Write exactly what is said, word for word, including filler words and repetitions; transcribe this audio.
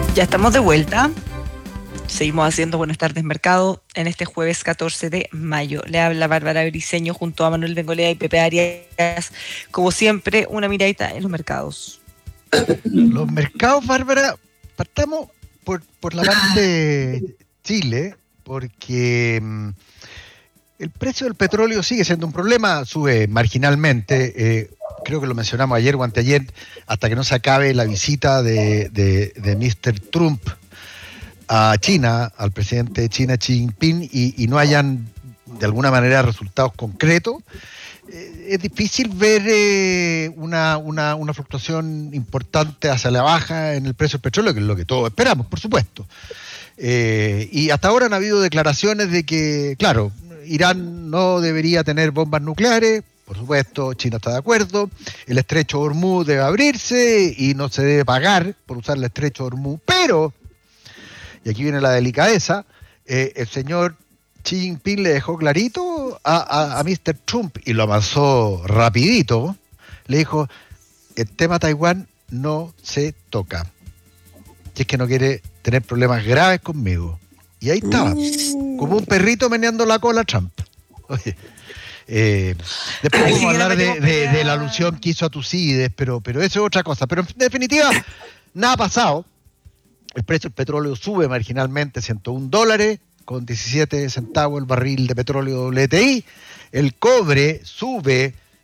Ya estamos de vuelta. Seguimos haciendo Buenas tardes Mercado en este jueves catorce de mayo. Le habla Bárbara Briceño junto a Manuel Bengolea y Pepe Arias. Como siempre, una miradita en los mercados. Los mercados, Bárbara, partamos por, por la parte de Chile, porque mm, el precio del petróleo sigue siendo un problema, sube marginalmente. Eh, creo que lo mencionamos ayer o anteayer, hasta que no se acabe la visita de, de, de mister Trump a China, al presidente de China, Xi Jinping, y, y no hayan de alguna manera resultados concretos. Eh, es difícil ver eh, una, una, una fluctuación importante hacia la baja en el precio del petróleo, que es lo que todos esperamos, por supuesto. Eh, y hasta ahora han habido declaraciones de que, claro, Irán no debería tener bombas nucleares. Por supuesto, China está de acuerdo. El estrecho de Hormuz debe abrirse y no se debe pagar por usar el estrecho de Hormuz. Pero, y aquí viene la delicadeza, eh, el señor Xi Jinping le dejó clarito a, a, a mister Trump, y lo avanzó rapidito. Le dijo: el tema Taiwán no se toca, si es que no quiere tener problemas graves conmigo. Y ahí estaba, uh. como un perrito meneando la cola a Trump. Oye, eh, después vamos a hablar de, de, de la alusión que hizo a Tucídides, pero, pero eso es otra cosa. Pero en definitiva, nada ha pasado. El precio del petróleo sube marginalmente, ciento un dólares, con diecisiete centavos el barril de petróleo W T I. El cobre sube